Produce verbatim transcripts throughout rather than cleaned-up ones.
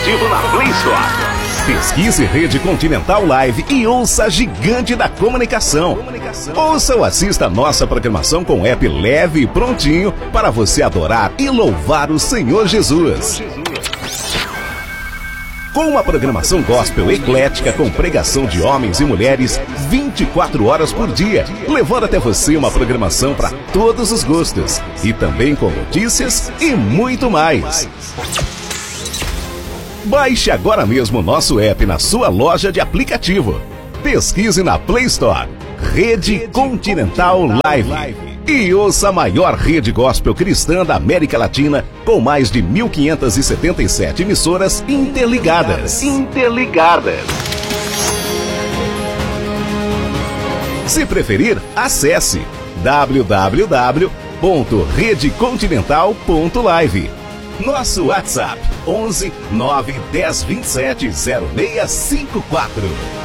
aplicativo na Play Store. Pesquise Rede Continental Live e ouça a gigante da comunicação. Ouça ou assista nossa programação com app leve e prontinho para você adorar e louvar o Senhor Jesus. Com uma programação gospel eclética com pregação de homens e mulheres vinte e quatro horas por dia, levando até você uma programação para todos os gostos e também com notícias e muito mais. Baixe agora mesmo o nosso app na sua loja de aplicativo. Pesquise na Play Store Rede Continental Live e ouça a maior rede gospel cristã da América Latina com mais de mil quinhentas e setenta e sete emissoras interligadas. Interligadas. Se preferir, acesse w w w ponto rede continental ponto live. Nosso WhatsApp onze nove dez vinte e sete zero seis cinco quatro.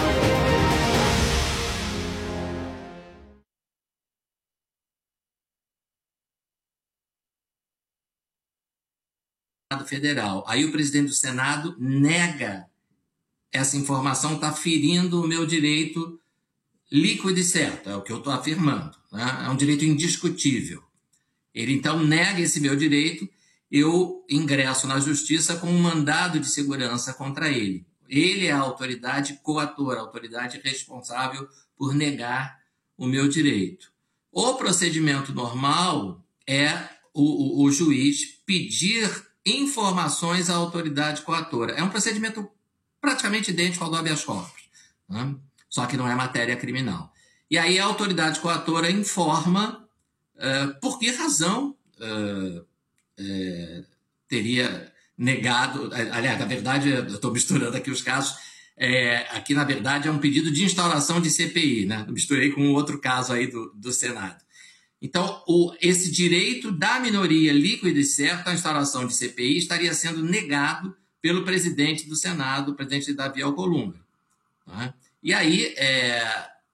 Federal. Aí o presidente do Senado nega essa informação, está ferindo o meu direito líquido e certo, é o que eu estou afirmando, né? É um direito indiscutível. Ele então nega esse meu direito, eu ingresso na justiça com um mandado de segurança contra ele. Ele é a autoridade coatora, a autoridade responsável por negar o meu direito. O procedimento normal é o, o, o juiz pedir informações à autoridade coatora. É um procedimento praticamente idêntico ao do habeas corpus, né? Só que não é matéria criminal. E aí a autoridade coatora informa uh, por que razão uh, uh, teria negado... Aliás, na verdade, eu estou misturando aqui os casos. É, aqui, na verdade, é um pedido de instauração de C P I, né? Eu misturei com um outro caso aí do, do Senado. Então, o, esse direito da minoria líquida e certa à instauração de C P I estaria sendo negado pelo presidente do Senado, o presidente Davi Alcolumbre. Tá? E aí, é,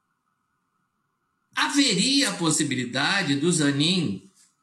haveria a possibilidade do Zanin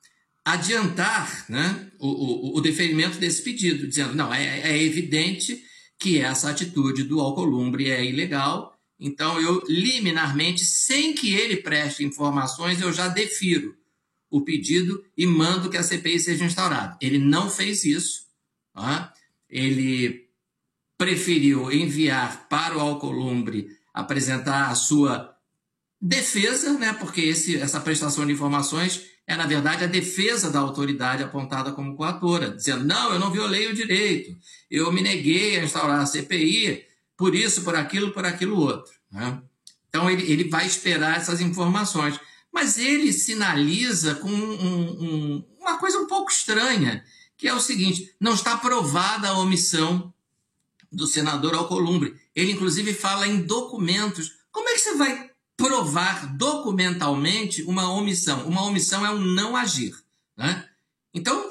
adiantar, né, o, o, o deferimento desse pedido, dizendo, não, é, é evidente que essa atitude do Alcolumbre é ilegal, então, eu, liminarmente, sem que ele preste informações, eu já defiro o pedido e mando que a C P I seja instaurada. Ele não fez isso. Tá? Ele preferiu enviar para o Alcolumbre apresentar a sua defesa, né? Porque esse, essa prestação de informações é, na verdade, a defesa da autoridade apontada como coatora, dizendo, não, eu não violei o direito, eu me neguei a instaurar a C P I, por isso, por aquilo, por aquilo outro. Né? Então, ele, ele vai esperar essas informações. Mas ele sinaliza com um, um, uma coisa um pouco estranha, que é o seguinte, não está provada a omissão do senador Alcolumbre. Ele, inclusive, fala em documentos. Como é que você vai provar documentalmente uma omissão? Uma omissão é um não agir. Né? Então...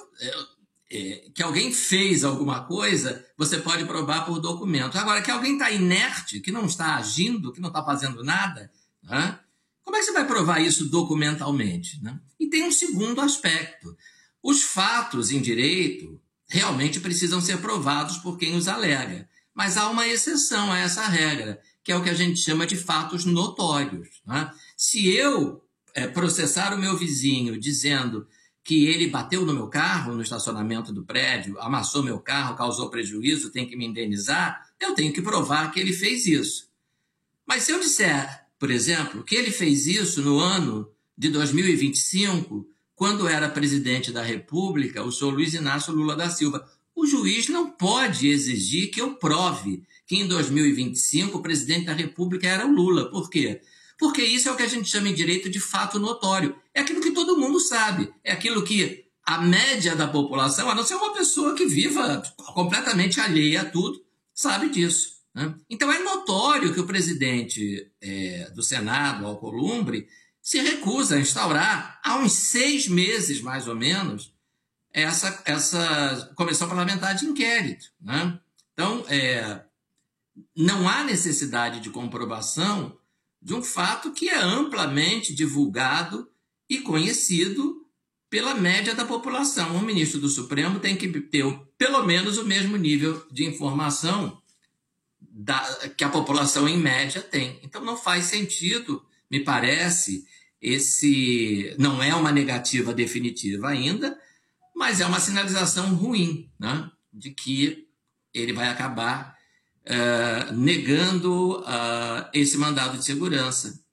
É, que alguém fez alguma coisa, você pode provar por documento. Agora, que alguém está inerte, que não está agindo, que não está fazendo nada, né? Como é que você vai provar isso documentalmente? Né? E tem um segundo aspecto. Os fatos em direito realmente precisam ser provados por quem os alega. Mas há uma exceção a essa regra, que é o que a gente chama de fatos notórios. Né? Se eu é, processar o meu vizinho dizendo que ele bateu no meu carro, no estacionamento do prédio, amassou meu carro, causou prejuízo, tem que me indenizar, eu tenho que provar que ele fez isso. Mas se eu disser, por exemplo, que ele fez isso no ano de dois mil e vinte e cinco, quando era presidente da República, o senhor Luiz Inácio Lula da Silva, o juiz não pode exigir que eu prove que em dois mil e vinte e cinco o presidente da República era o Lula. Por quê? Porque isso é o que a gente chama em direito de fato notório. É aquilo que todo mundo sabe. É aquilo que a média da população, a não ser uma pessoa que viva completamente alheia a tudo, sabe disso. Né? Então é notório que o presidente é, do Senado, Alcolumbre, se recusa a instaurar, há uns seis meses mais ou menos, essa, essa comissão parlamentar de inquérito. Né? Então, é, não há necessidade de comprovação de um fato que é amplamente divulgado e conhecido pela média da população. O ministro do Supremo tem que ter pelo menos o mesmo nível de informação da, que a população em média tem. Então não faz sentido, me parece, esse não é uma negativa definitiva ainda, mas é uma sinalização ruim, né, de que ele vai acabar uh, negando uh, esse mandado de segurança.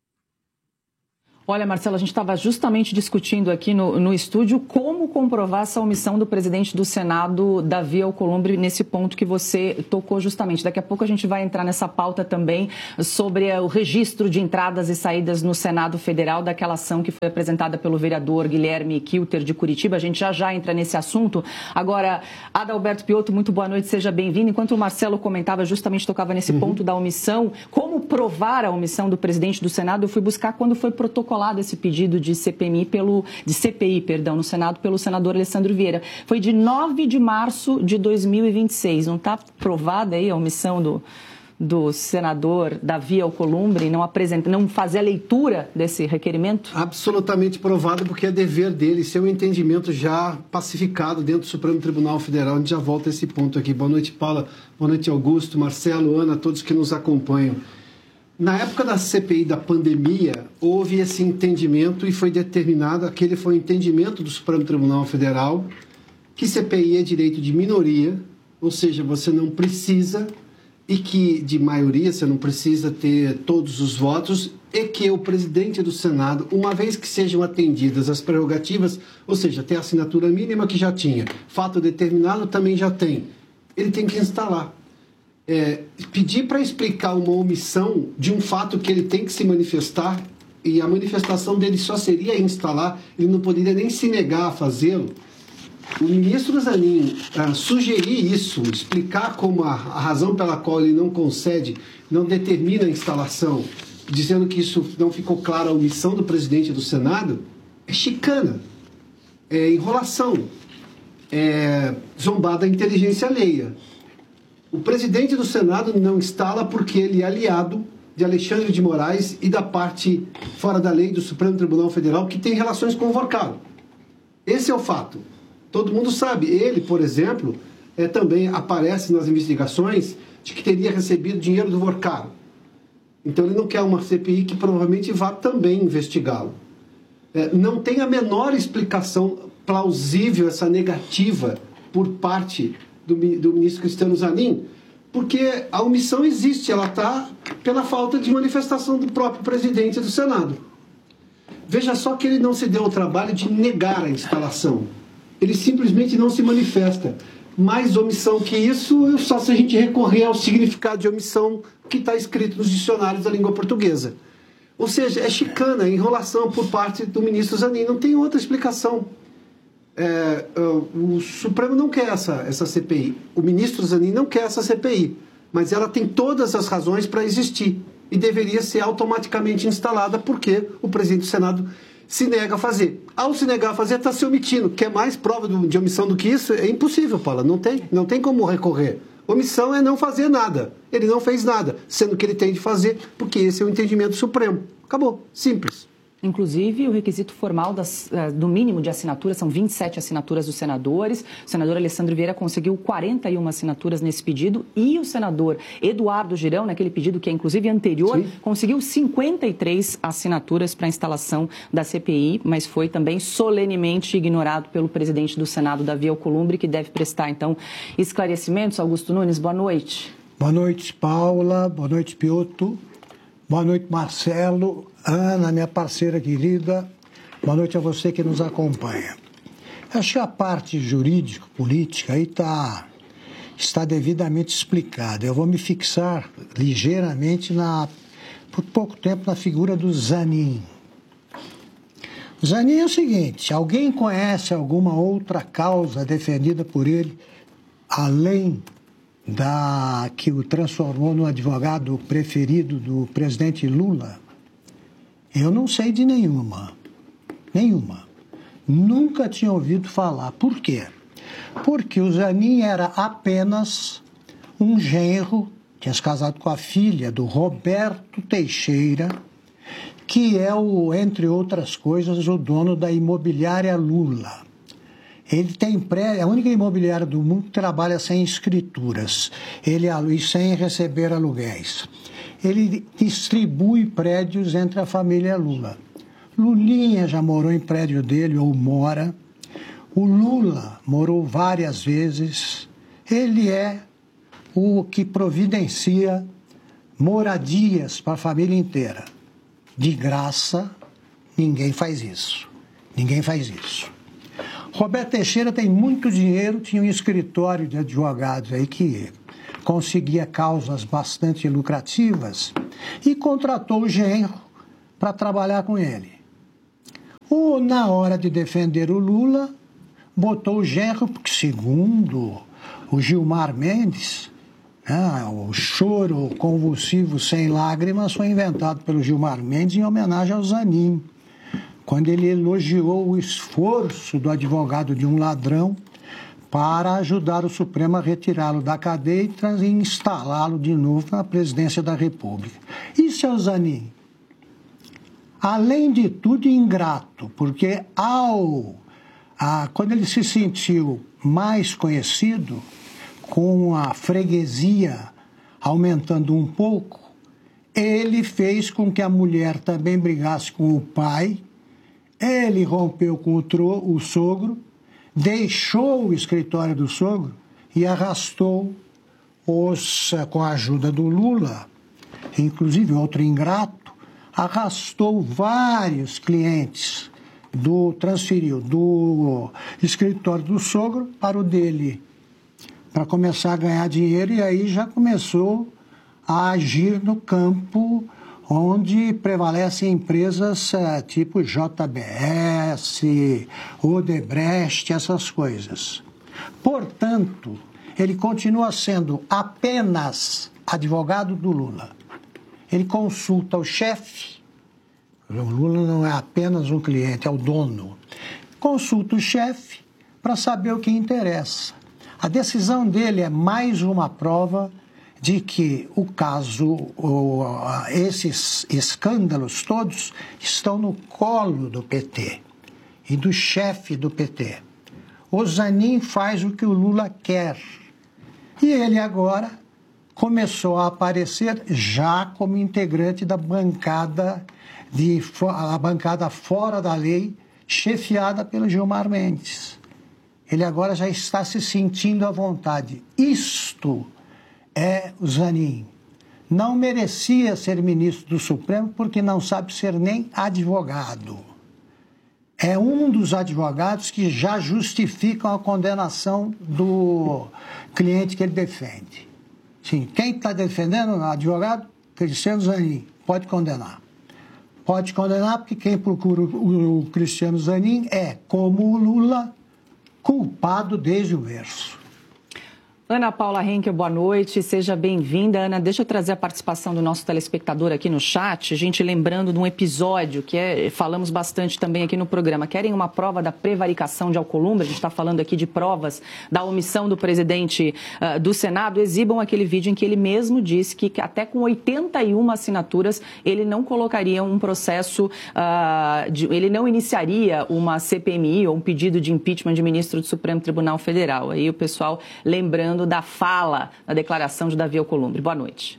Olha, Marcelo, a gente estava justamente discutindo aqui no, no estúdio como comprovar essa omissão do presidente do Senado, Davi Alcolumbre, nesse ponto que você tocou justamente. Daqui a pouco a gente vai entrar nessa pauta também sobre o registro de entradas e saídas no Senado Federal daquela ação que foi apresentada pelo vereador Guilherme Kilter de Curitiba. A gente já já entra nesse assunto. Agora, Adalberto Piotto, muito boa noite, seja bem-vindo. Enquanto o Marcelo comentava, justamente tocava nesse uhum. ponto da omissão, como provar a omissão do presidente do Senado, eu fui buscar quando foi protocolado esse pedido de C P I pelo de C P I, perdão, no Senado pelo senador Alessandro Vieira. Foi de nove de março de dois mil e vinte e seis. Não está provada aí a omissão do, do senador Davi Alcolumbre, não apresenta, não fazer a leitura desse requerimento? Absolutamente provado, porque é dever dele, seu entendimento já pacificado dentro do Supremo Tribunal Federal. A gente já volta a esse ponto aqui. Boa noite, Paula. Boa noite, Augusto, Marcelo, Ana, todos que nos acompanham. Na época da C P I da pandemia, houve esse entendimento e foi determinado, aquele foi o entendimento do Supremo Tribunal Federal, que C P I é direito de minoria, ou seja, você não precisa, e que de maioria você não precisa ter todos os votos, e que o presidente do Senado, uma vez que sejam atendidas as prerrogativas, ou seja, tem a assinatura mínima que já tinha, fato determinado também já tem, ele tem que instalar. É, pedir para explicar uma omissão de um fato que ele tem que se manifestar, e a manifestação dele só seria instalar, ele não poderia nem se negar a fazê-lo. O ministro Zanin ah, sugerir isso, explicar como a, a razão pela qual ele não concede, não determina a instalação, dizendo que isso não ficou claro a omissão do presidente do Senado, é chicana, é enrolação, é zombar da inteligência alheia. O presidente do Senado não instala porque ele é aliado de Alexandre de Moraes e da parte fora da lei do Supremo Tribunal Federal que tem relações com o Vorcalo. Esse é o fato. Todo mundo sabe. Ele, por exemplo, é, também aparece nas investigações de que teria recebido dinheiro do Vorcalo. Então ele não quer uma C P I que provavelmente vá também investigá-lo. É, não tem a menor explicação plausível essa negativa por parte Do, do ministro Cristiano Zanin, porque a omissão existe, ela está pela falta de manifestação do próprio presidente do Senado. Veja só que ele não se deu o trabalho de negar a instalação. Ele simplesmente não se manifesta. Mais omissão que isso, só se a gente recorrer ao significado de omissão que está escrito nos dicionários da língua portuguesa. Ou seja, é chicana, é enrolação por parte do ministro Zanin, não tem outra explicação. É, o Supremo não quer essa, essa C P I, o ministro Zanin não quer essa C P I, mas ela tem todas as razões para existir e deveria ser automaticamente instalada porque o presidente do Senado se nega a fazer. Ao se negar a fazer, está se omitindo. Quer mais prova de omissão do que isso? É impossível, Paula, não tem, não tem como recorrer. Omissão é não fazer nada. Ele não fez nada, sendo que ele tem de fazer, porque esse é o entendimento supremo. Acabou, simples. Inclusive, o requisito formal das, do mínimo de assinaturas, são vinte e sete assinaturas dos senadores. O senador Alessandro Vieira conseguiu quarenta e uma assinaturas nesse pedido e o senador Eduardo Girão, naquele pedido que é inclusive anterior, Sim. conseguiu cinquenta e três assinaturas para a instalação da C P I, mas foi também solenemente ignorado pelo presidente do Senado, Davi Alcolumbre, que deve prestar, então, esclarecimentos. Augusto Nunes, boa noite. Boa noite, Paula. Boa noite, Piotto. Boa noite, Marcelo. Ana, minha parceira querida, boa noite a você que nos acompanha. Acho que a parte jurídico-política aí tá, está devidamente explicada. Eu vou me fixar ligeiramente, na, por pouco tempo, na figura do Zanin. O Zanin é o seguinte, alguém conhece alguma outra causa defendida por ele, além da que o transformou no advogado preferido do presidente Lula? Eu não sei de nenhuma, nenhuma. Nunca tinha ouvido falar. Por quê? Porque o Zanin era apenas um genro, tinha se casado com a filha do Roberto Teixeira, que é, o, entre outras coisas, o dono da imobiliária Lula. Ele tem prédio, é a única imobiliária do mundo que trabalha sem escrituras, ele e sem receber aluguéis. Ele distribui prédios entre a família Lula. Lulinha já morou em prédio dele, ou mora. O Lula morou várias vezes. Ele é o que providencia moradias para a família inteira. De graça, ninguém faz isso. Ninguém faz isso. Roberto Teixeira tem muito dinheiro, tinha um escritório de advogados aí que conseguia causas bastante lucrativas e contratou o genro para trabalhar com ele. O, na hora de defender o Lula, botou o genro, porque segundo o Gilmar Mendes, né, o choro convulsivo sem lágrimas foi inventado pelo Gilmar Mendes em homenagem ao Zanin, quando ele elogiou o esforço do advogado de um ladrão para ajudar o Supremo a retirá-lo da cadeia e instalá-lo de novo na presidência da República. Isso é o Zanin. Além de tudo, ingrato, porque ao, a, quando ele se sentiu mais conhecido, com a freguesia aumentando um pouco, ele fez com que a mulher também brigasse com o pai. Ele rompeu com o, tro, o sogro, deixou o escritório do sogro e arrastou, os, com a ajuda do Lula, inclusive outro ingrato, arrastou vários clientes, do, transferiu do escritório do sogro para o dele, para começar a ganhar dinheiro, e aí já começou a agir no campo onde prevalecem empresas uh, tipo J B S, Odebrecht, essas coisas. Portanto, ele continua sendo apenas advogado do Lula. Ele consulta o chefe, o Lula não é apenas um cliente, é o dono. Consulta o chefe para saber o que interessa. A decisão dele é mais uma prova de que o caso, o, esses escândalos todos estão no colo do P T e do chefe do P T. O Zanin faz o que o Lula quer. E ele agora começou a aparecer já como integrante da bancada, de, a bancada fora da lei, chefiada pelo Gilmar Mendes. Ele agora já está se sentindo à vontade. Isto é o Zanin. Não merecia ser ministro do Supremo porque não sabe ser nem advogado. É um dos advogados que já justificam a condenação do cliente que ele defende. Sim, quem está defendendo o advogado? Cristiano Zanin. Pode condenar. Pode condenar porque quem procura o Cristiano Zanin é, como o Lula, culpado desde o berço. Ana Paula Henkel, boa noite, seja bem-vinda. Ana, deixa eu trazer a participação do nosso telespectador aqui no chat, a gente lembrando de um episódio que é, falamos bastante também aqui no programa. Querem uma prova da prevaricação de Alcolumbre? A gente está falando aqui de provas da omissão do presidente uh, do Senado. Exibam aquele vídeo em que ele mesmo disse que até com oitenta e uma assinaturas ele não colocaria um processo, uh, de, ele não iniciaria uma C P M I ou um pedido de impeachment de ministro do Supremo Tribunal Federal. Aí o pessoal lembrando da fala, da declaração de Davi Alcolumbre. Boa noite.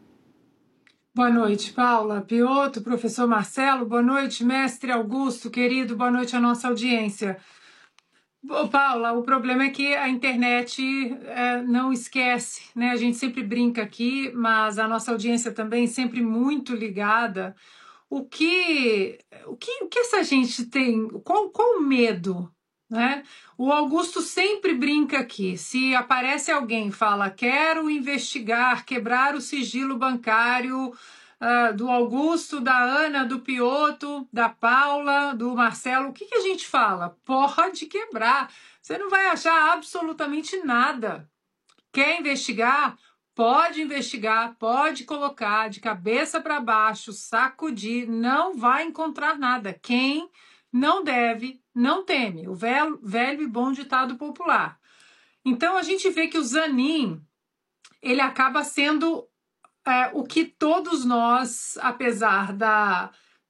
Boa noite, Paula, Piotto, professor Marcelo, boa noite, mestre Augusto, querido, boa noite à nossa audiência. Ô, Paula, o problema é que a internet é, não esquece, né? A gente sempre brinca aqui, mas a nossa audiência também sempre muito ligada. O que, o que, o que essa gente tem, qual, qual o medo? Né? O Augusto sempre brinca aqui, se aparece alguém e fala quero investigar, quebrar o sigilo bancário uh, do Augusto, da Ana, do Piotto, da Paula, do Marcelo, o que, que a gente fala? Pode quebrar, você não vai achar absolutamente nada. Quer investigar? Pode investigar, pode colocar de cabeça para baixo, sacudir, não vai encontrar nada. Quem não deve, não teme. O velho, velho e bom ditado popular. Então, a gente vê que o Zanin, ele acaba sendo é, o que todos nós, apesar da,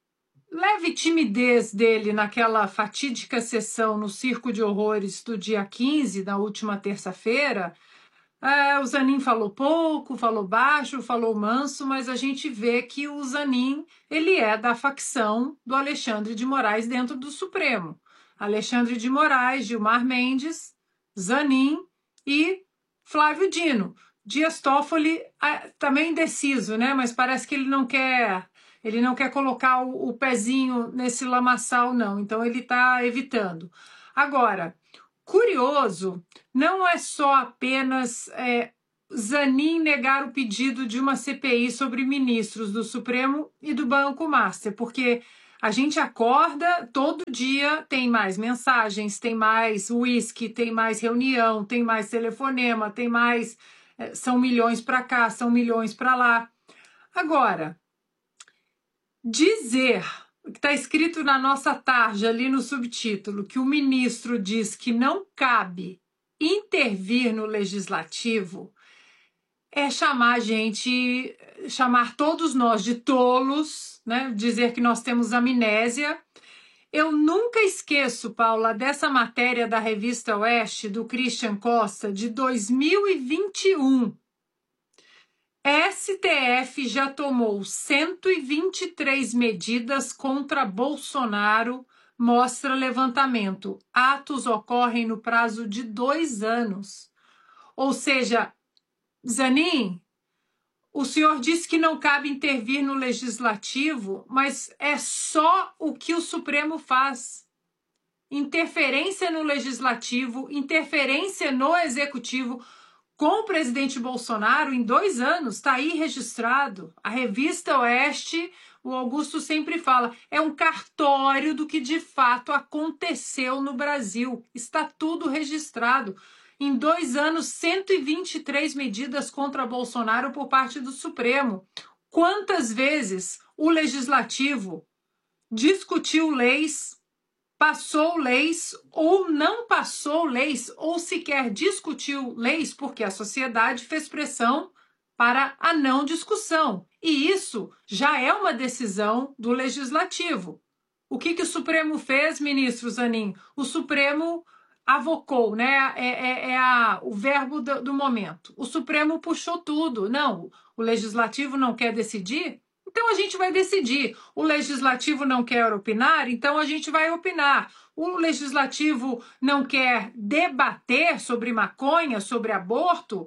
leve timidez dele naquela fatídica sessão no Circo de Horrores do dia quinze, na última terça-feira, é, o Zanin falou pouco, falou baixo, falou manso, mas a gente vê que o Zanin ele é da facção do Alexandre de Moraes dentro do Supremo. Alexandre de Moraes, Gilmar Mendes, Zanin e Flávio Dino. Dias Toffoli também indeciso, né? Mas parece que ele não quer, ele não quer colocar o, o pezinho nesse lamaçal, não. Então ele está evitando. Agora, curioso, não é só apenas é, Zanin negar o pedido de uma C P I sobre ministros do Supremo e do Banco Master, porque a gente acorda, todo dia tem mais mensagens, tem mais uísque, tem mais reunião, tem mais telefonema, tem mais... É, são milhões para cá, são milhões para lá. Agora, dizer, que está escrito na nossa tarja ali no subtítulo, que o ministro diz que não cabe intervir no legislativo, é chamar a gente, chamar todos nós de tolos, né? Dizer que nós temos amnésia. Eu nunca esqueço, Paula, dessa matéria da revista Oeste, do Christian Costa, de dois mil e vinte e um. S T F já tomou cento e vinte e três medidas contra Bolsonaro, mostra levantamento. Atos ocorrem no prazo de dois anos. Ou seja, Zanin, o senhor disse que não cabe intervir no legislativo, mas é só o que o Supremo faz. Interferência no legislativo, interferência no executivo. Com o presidente Bolsonaro, em dois anos, está aí registrado. A revista Oeste, o Augusto sempre fala, é um cartório do que de fato aconteceu no Brasil. Está tudo registrado. Em dois anos, cento e vinte e três medidas contra Bolsonaro por parte do Supremo. Quantas vezes o Legislativo discutiu leis, passou leis ou não passou leis, ou sequer discutiu leis, porque a sociedade fez pressão para a não discussão. E isso já é uma decisão do Legislativo. O que, que o Supremo fez, ministro Zanin? O Supremo avocou, né? É, é, é a, o verbo do, do momento. O Supremo puxou tudo. Não, o Legislativo não quer decidir? Então a gente vai decidir. O Legislativo não quer opinar? Então a gente vai opinar. O Legislativo não quer debater sobre maconha, sobre aborto?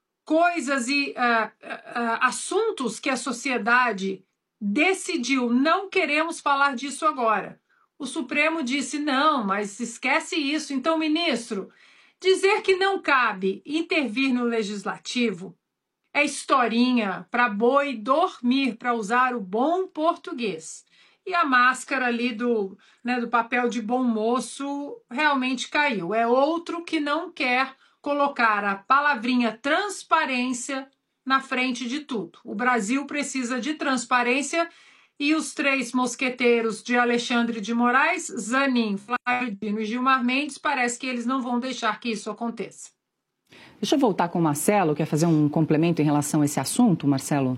Coisas e uh, uh, assuntos que a sociedade decidiu. Não queremos falar disso agora. O Supremo disse, não, mas esquece isso. Então, ministro, dizer que não cabe intervir no Legislativo é historinha para boi dormir, para usar o bom português. E a máscara ali do, né, do papel de bom moço realmente caiu. É outro que não quer colocar a palavrinha transparência na frente de tudo. O Brasil precisa de transparência. E os três mosqueteiros de Alexandre de Moraes, Zanin, Flávio Dino e Gilmar Mendes, parece que eles não vão deixar que isso aconteça. Deixa eu voltar com o Marcelo, quer fazer um complemento em relação a esse assunto, Marcelo?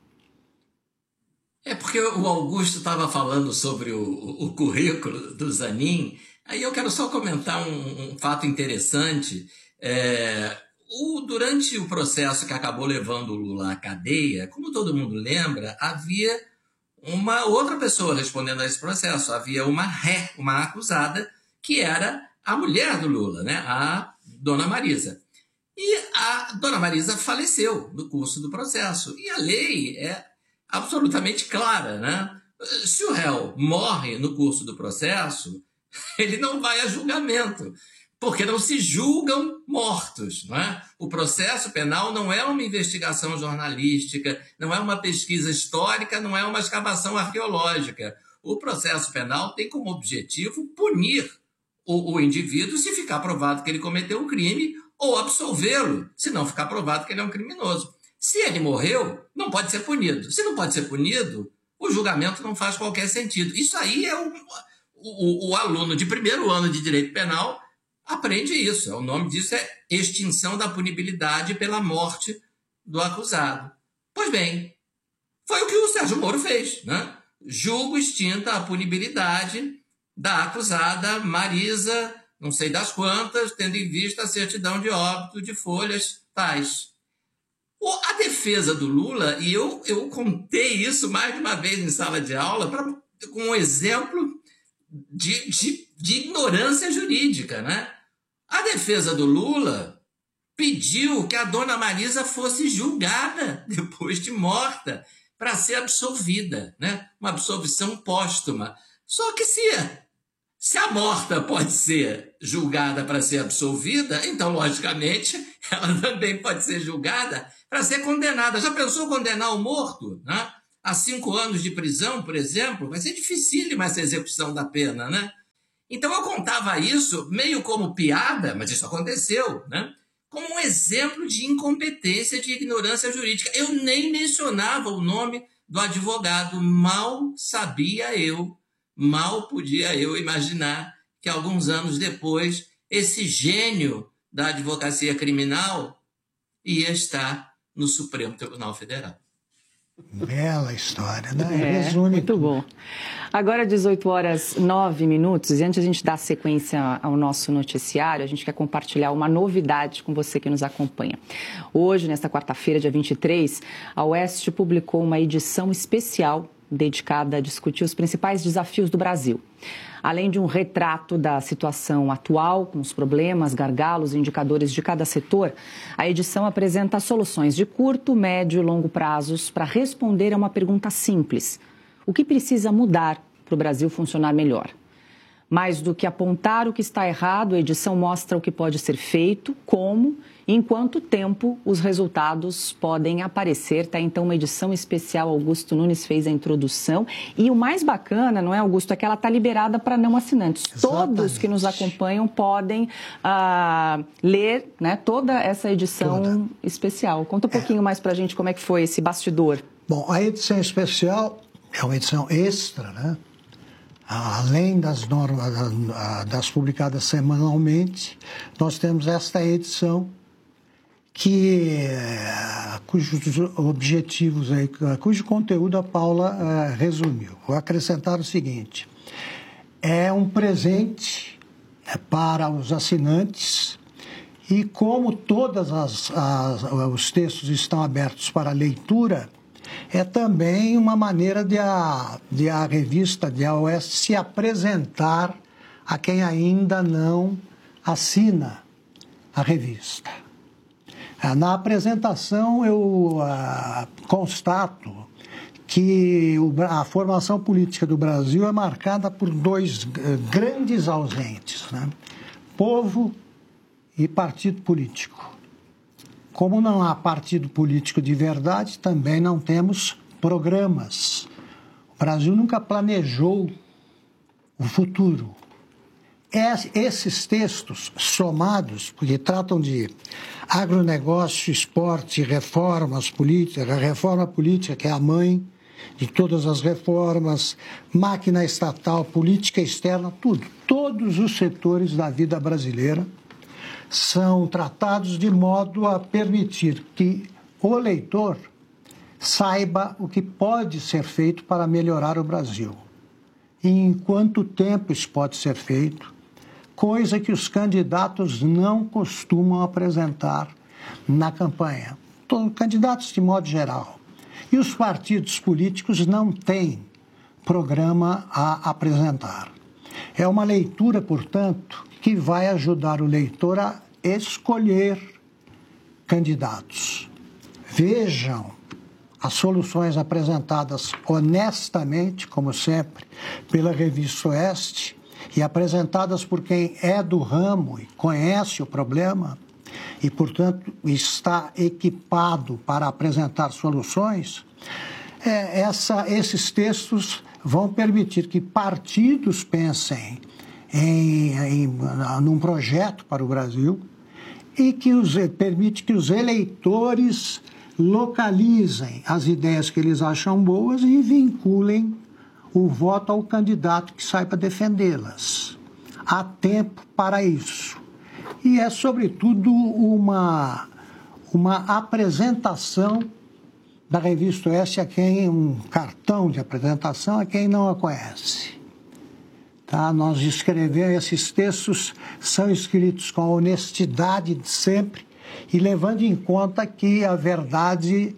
É porque o Augusto estava falando sobre o, o currículo do Zanin, aí eu quero só comentar um, um fato interessante. É, o, durante o processo que acabou levando o Lula à cadeia, como todo mundo lembra, havia uma outra pessoa respondendo a esse processo. Havia uma ré, uma acusada, que era a mulher do Lula, né? A Dona Marisa. E a Dona Marisa faleceu no curso do processo. E a lei é absolutamente clara, né? Se o réu morre no curso do processo, ele não vai a julgamento, porque não se julgam mortos, não é? O processo penal não é uma investigação jornalística, não é uma pesquisa histórica, não é uma escavação arqueológica. O processo penal tem como objetivo punir o, o indivíduo se ficar provado que ele cometeu um crime ou absolvê-lo, se não ficar provado que ele é um criminoso. Se ele morreu, não pode ser punido. Se não pode ser punido, o julgamento não faz qualquer sentido. Isso aí é o, o, o aluno de primeiro ano de direito penal aprende isso. O nome disso é extinção da punibilidade pela morte do acusado. Pois bem, foi o que o Sérgio Moro fez, né? julgo extinta a punibilidade da acusada Marisa, não sei das quantas, tendo em vista a certidão de óbito de folhas tais. A defesa do Lula, e eu, eu contei isso mais de uma vez em sala de aula, pra, com um exemplo de, de, de ignorância jurídica, né? A defesa do Lula pediu que a dona Marisa fosse julgada depois de morta para ser absolvida, né? Uma absolvição póstuma. Só que se, se a morta pode ser julgada para ser absolvida, então, logicamente, ela também pode ser julgada para ser condenada. Já pensou condenar o morto, né? A cinco anos de prisão, por exemplo? Vai ser dificílima essa execução da pena, né? Então eu contava isso meio como piada, mas isso aconteceu, né? Como um exemplo de incompetência, de ignorância jurídica. Eu nem mencionava o nome do advogado. Mal sabia eu, mal podia eu imaginar que alguns anos depois esse gênio da advocacia criminal ia estar no Supremo Tribunal Federal. Bela história, né? É, Resume muito tudo. bom. Agora, dezoito horas e nove minutos, e antes de a gente dar sequência ao nosso noticiário, a gente quer compartilhar uma novidade com você que nos acompanha. Hoje, nesta quarta-feira, dia vinte e três, a UEST publicou uma edição especial dedicada a discutir os principais desafios do Brasil. Além de um retrato da situação atual, com os problemas, gargalos e indicadores de cada setor, a edição apresenta soluções de curto, médio e longo prazos para responder a uma pergunta simples: o que precisa mudar para o Brasil funcionar melhor? Mais do que apontar o que está errado, a edição mostra o que pode ser feito, como e em quanto tempo os resultados podem aparecer. Está então uma edição especial. Augusto Nunes fez a introdução. E o mais bacana, não é, Augusto, é que ela está liberada para não assinantes. Exatamente. Todos que nos acompanham podem uh, ler, né, toda essa edição toda. especial. Conta um pouquinho é. mais para a gente como é que foi esse bastidor. Bom, a edição especial é uma edição extra, né? Além das normas, das publicadas semanalmente, nós temos esta edição que, cujos objetivos, aí, cujo conteúdo a Paula uh, resumiu. Vou acrescentar o seguinte: é um presente para os assinantes e, como todos os textos estão abertos para leitura, é também uma maneira de a, de a revista, de a UEST, se apresentar a quem ainda não assina a revista. Na apresentação, eu ah, constato que o, a formação política do Brasil é marcada por dois grandes ausentes, né? Povo e partido político. Como não há partido político de verdade, também não temos programas. O Brasil nunca planejou o futuro. Esses textos somados, porque tratam de agronegócio, esporte, reformas políticas, a reforma política, que é a mãe de todas as reformas, máquina estatal, política externa, tudo. Todos os setores da vida brasileira são tratados de modo a permitir que o leitor saiba o que pode ser feito para melhorar o Brasil. E em quanto tempo isso pode ser feito, coisa que os candidatos não costumam apresentar na campanha. Todos, candidatos de modo geral. E os partidos políticos não têm programa a apresentar. É uma leitura, portanto, que vai ajudar o leitor a escolher candidatos. Vejam as soluções apresentadas honestamente, como sempre, pela revista Oeste, e apresentadas por quem é do ramo e conhece o problema e, portanto, está equipado para apresentar soluções. É, essa, esses textos vão permitir que partidos pensem Em, em, num projeto para o Brasil e que os, permite que os eleitores localizem as ideias que eles acham boas e vinculem o voto ao candidato que saiba defendê-las. Há tempo para isso. E é, sobretudo, uma, uma apresentação da Revista Oeste a quem, um cartão de apresentação a quem não a conhece. Tá? Nós escrevemos, esses textos são escritos com a honestidade de sempre e levando em conta que a verdade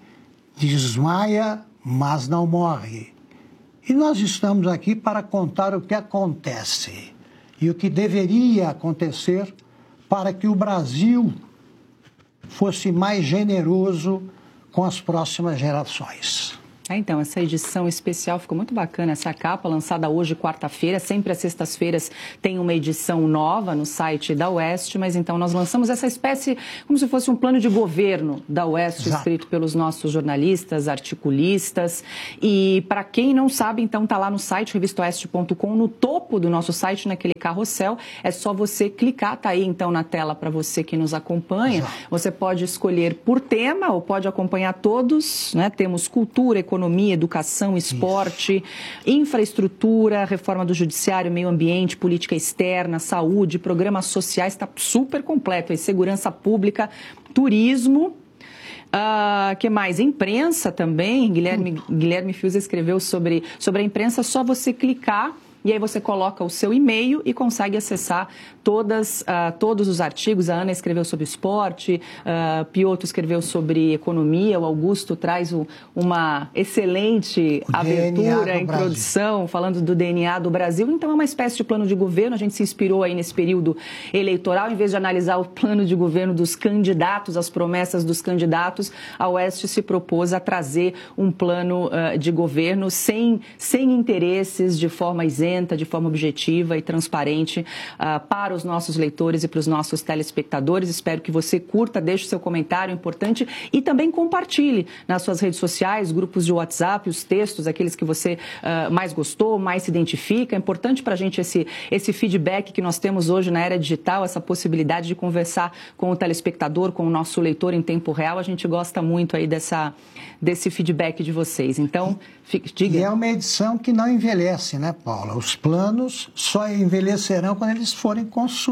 desmaia, mas não morre. E nós estamos aqui para contar o que acontece e o que deveria acontecer para que o Brasil fosse mais generoso com as próximas gerações. É, então, essa edição especial ficou muito bacana, essa capa lançada hoje, quarta-feira, sempre às sextas-feiras tem uma edição nova no site da Oeste, mas então nós lançamos essa espécie, como se fosse um plano de governo da Oeste, Exato. Escrito pelos nossos jornalistas, articulistas, e para quem não sabe, então está lá no site, revista oeste ponto com, no topo do nosso site, naquele carrossel, é só você clicar, tá aí então na tela para você que nos acompanha, Exato. Você pode escolher por tema ou pode acompanhar todos, né? Temos cultura, economia, Economia, educação, esporte, Isso. infraestrutura, reforma do judiciário, meio ambiente, política externa, saúde, programas sociais, está super completo. Aí, segurança pública, turismo, uh, que mais? Imprensa também. Guilherme, hum. Guilherme Fiuza escreveu sobre, sobre a imprensa, só você clicar. E aí você coloca o seu e-mail e consegue acessar todas, uh, todos os artigos. A Ana escreveu sobre esporte, uh, Piotto escreveu sobre economia, o Augusto traz o, uma excelente o abertura, introdução, Brasil. Falando do D N A do Brasil. Então é uma espécie de plano de governo. A gente se inspirou aí nesse período eleitoral, em vez de analisar o plano de governo dos candidatos, as promessas dos candidatos, a Oeste se propôs a trazer um plano uh, de governo sem, sem interesses, de forma isenta, de forma objetiva e transparente uh, para os nossos leitores e para os nossos telespectadores. Espero que você curta, deixe o seu comentário importante e também compartilhe nas suas redes sociais, grupos de WhatsApp, os textos, aqueles que você uh, mais gostou, mais se identifica. É importante para a gente esse, esse feedback que nós temos hoje na era digital, essa possibilidade de conversar com o telespectador, com o nosso leitor em tempo real. A gente gosta muito aí dessa, desse feedback de vocês. Então, fique, diga. E é uma edição que não envelhece, né, Paula? Os planos só envelhecerão quando eles forem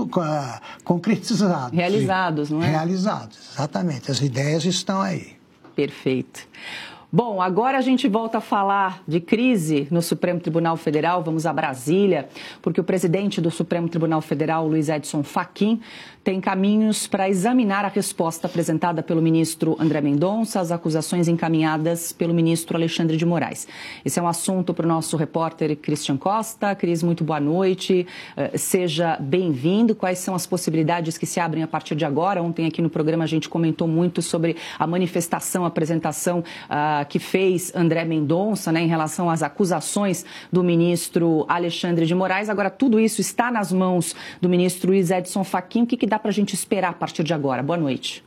concretizados. Realizados, não é? Realizados, exatamente. As ideias estão aí. Perfeito. Bom, agora a gente volta a falar de crise no Supremo Tribunal Federal. Vamos a Brasília, porque o presidente do Supremo Tribunal Federal, Luiz Edson Fachin, tem caminhos para examinar a resposta apresentada pelo ministro André Mendonça às acusações encaminhadas pelo ministro Alexandre de Moraes. Esse é um assunto para o nosso repórter Christian Costa. Cris, muito boa noite. Uh, seja bem-vindo. Quais são as possibilidades que se abrem a partir de agora? Ontem aqui no programa a gente comentou muito sobre a manifestação, a apresentação uh, que fez André Mendonça, né, em relação às acusações do ministro Alexandre de Moraes. Agora, tudo isso está nas mãos do ministro Luiz Edson Fachin. O que, que dá para a gente esperar a partir de agora? Boa noite.